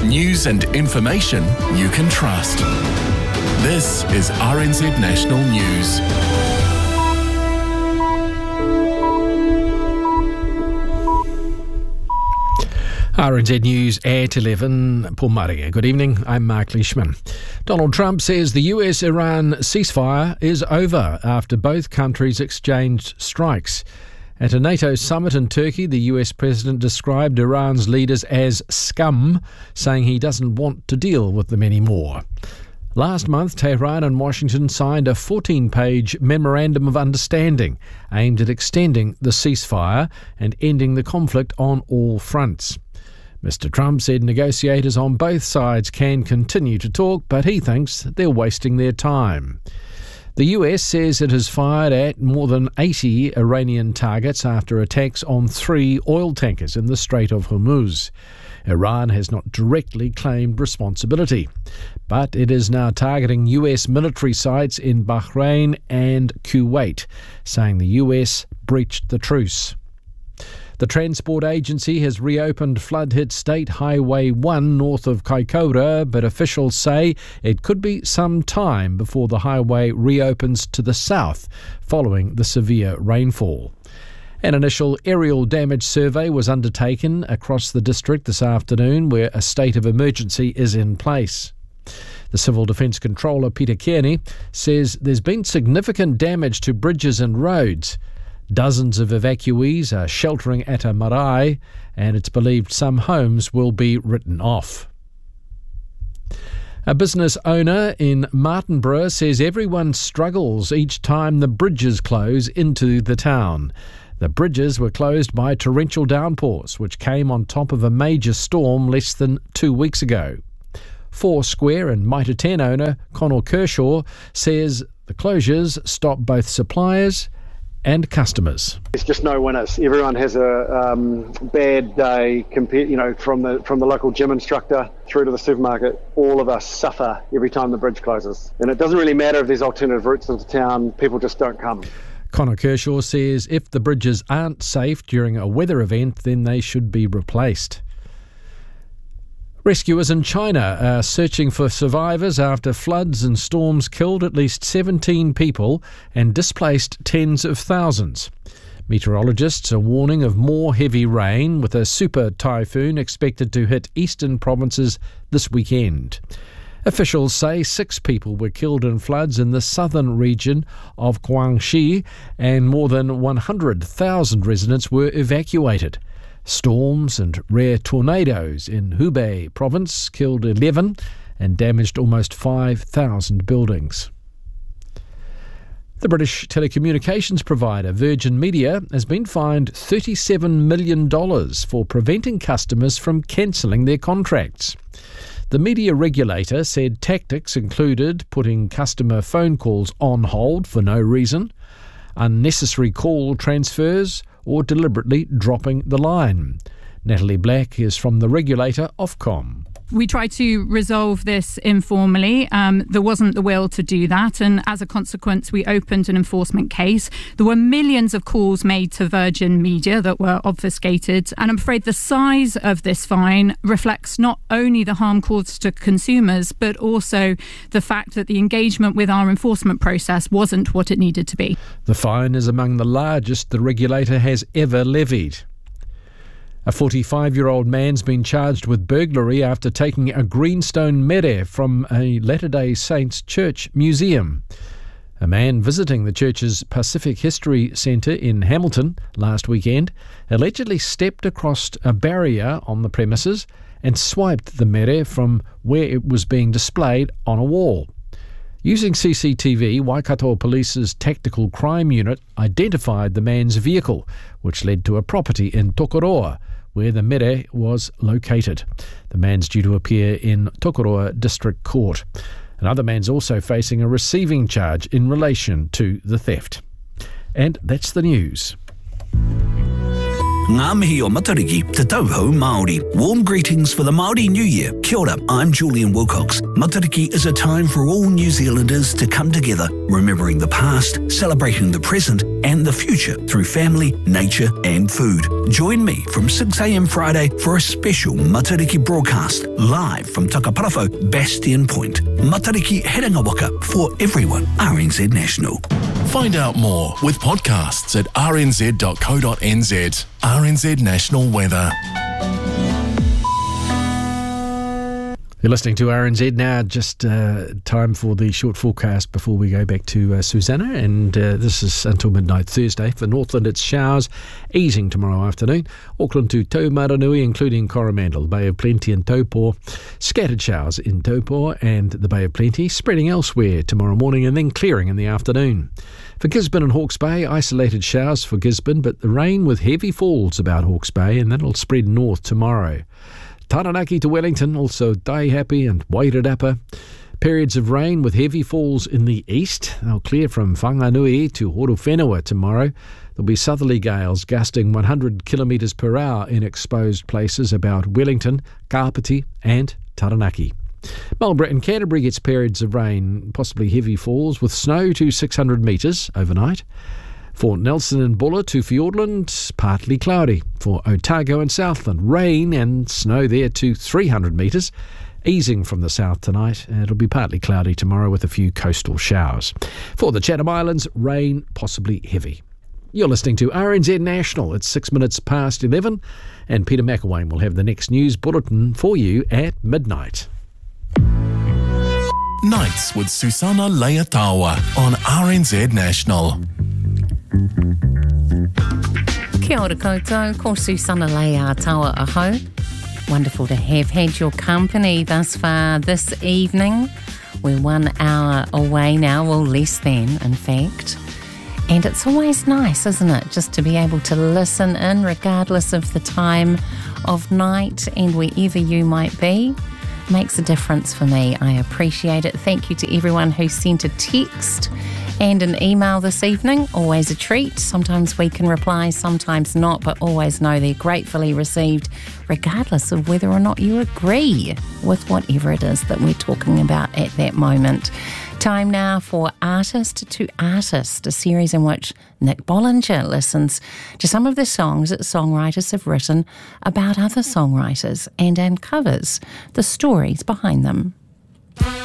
News and information you can trust. This is RNZ National News. RNZ News at 11, Paul Maria. Good evening, I'm Mark Leishman. Donald Trump says the US-Iran ceasefire is over after both countries exchanged strikes. At a NATO summit in Turkey, the US president described Iran's leaders as scum, saying he doesn't want to deal with them anymore. Last month, Tehran and Washington signed a 14-page Memorandum of Understanding aimed at extending the ceasefire and ending the conflict on all fronts. Mr. Trump said negotiators on both sides can continue to talk, but he thinks they're wasting their time. The US says it has fired at more than 80 Iranian targets after attacks on 3 oil tankers in the Strait of Hormuz. Iran has not directly claimed responsibility, but it is now targeting US military sites in Bahrain and Kuwait, saying the US breached the truce. The Transport Agency has reopened flood-hit State Highway 1 north of Kaikoura, but officials say it could be some time before the highway reopens to the south following the severe rainfall. An initial aerial damage survey was undertaken across the district this afternoon, where a state of emergency is in place. The Civil Defence Controller, Peter Kearney, says there's been significant damage to bridges and roads. Dozens of evacuees are sheltering at a marae, and it's believed some homes will be written off. A business owner in Martinborough says everyone struggles each time the bridges close into the town. The bridges were closed by torrential downpours, which came on top of a major storm less than 2 weeks ago. Foursquare and Mitre 10 owner Conor Kershaw says the closures stop both suppliers and customers. There's just no winners. Everyone has a bad day compared, from the local gym instructor through to the supermarket. All of us suffer every time the bridge closes. And it doesn't really matter if there's alternative routes into town, people just don't come. Conor Kershaw says if the bridges aren't safe during a weather event, then they should be replaced. Rescuers in China are searching for survivors after floods and storms killed at least 17 people and displaced tens of thousands. Meteorologists are warning of more heavy rain, with a super typhoon expected to hit eastern provinces this weekend. Officials say 6 people were killed in floods in the southern region of Guangxi, and more than 100,000 residents were evacuated. Storms and rare tornadoes in Hubei province killed 11 and damaged almost 5,000 buildings. The British telecommunications provider Virgin Media has been fined $37 million for preventing customers from cancelling their contracts. The media regulator said tactics included putting customer phone calls on hold for no reason, unnecessary call transfers, or deliberately dropping the line. Natalie Black is from the regulator Ofcom. We tried to resolve this informally. There wasn't the will to do that, and as a consequence, we opened an enforcement case. There were millions of calls made to Virgin Media that were obfuscated, and I'm afraid the size of this fine reflects not only the harm caused to consumers, but also the fact that the engagement with our enforcement process wasn't what it needed to be. The fine is among the largest the regulator has ever levied. A 45-year-old man's been charged with burglary after taking a greenstone mere from a Latter-day Saints church museum. A man visiting the church's Pacific History Centre in Hamilton last weekend allegedly stepped across a barrier on the premises and swiped the mere from where it was being displayed on a wall. Using CCTV, Waikato Police's Tactical Crime Unit identified the man's vehicle, which led to a property in Tokoroa, where the mere was located. The man's due to appear in Tokoroa District Court. Another man's also facing a receiving charge in relation to the theft. And that's the news. Ngā mihi o Matariki, te tauhou Māori. Warm greetings for the Māori New Year. Kia ora, I'm Julian Wilcox. Matariki is a time for all New Zealanders to come together, remembering the past, celebrating the present and the future through family, nature and food. Join me from 6 a.m. Friday for a special Matariki broadcast live from Takaparafo, Bastion Point. Matariki Herenga Waka for everyone. RNZ National. Find out more with podcasts at rnz.co.nz. RNZ National Weather. You're listening to RNZ now. Just time for the short forecast before we go back to Susanna. And this is until midnight Thursday. For Northland, it's showers, easing tomorrow afternoon. Auckland to Taumaranui, including Coromandel, Bay of Plenty and Taupō. Scattered showers in Taupō and the Bay of Plenty, spreading elsewhere tomorrow morning and then clearing in the afternoon. For Gisborne and Hawke's Bay, isolated showers for Gisborne, but the rain with heavy falls about Hawke's Bay, and that'll spread north tomorrow. Taranaki to Wellington, also Taihape and Wairarapa. Periods of rain with heavy falls in the east. They'll clear from Whanganui to Horowhenua tomorrow. There'll be southerly gales gusting 100 kilometres per hour in exposed places about Wellington, Kapiti and Taranaki. Marlborough and Canterbury gets periods of rain, possibly heavy falls, with snow to 600 metres overnight. For Nelson and Buller to Fiordland, partly cloudy. For Otago and Southland, rain and snow there to 300 metres. Easing from the south tonight, it'll be partly cloudy tomorrow with a few coastal showers. For the Chatham Islands, rain possibly heavy. You're listening to RNZ National. It's 6 minutes past 11, and Peter McElwain will have the next news bulletin for you at midnight. Nights with Susanna Leatawa on RNZ National. Kia ora koutou, ko Susanna Leatawa aho. Wonderful to have had your company thus far this evening. We're 1 hour away now, well less than in fact. And it's always nice, isn't it, just to be able to listen in regardless of the time of night and wherever you might be. Makes a difference for me. I appreciate it. Thank you to everyone who sent a text and an email this evening. Always a treat. Sometimes we can reply, sometimes not, but always know they're gratefully received, regardless of whether or not you agree with whatever it is that we're talking about at that moment. Time now for Artist to Artist, a series in which Nick Bollinger listens to some of the songs that songwriters have written about other songwriters and uncovers the stories behind them.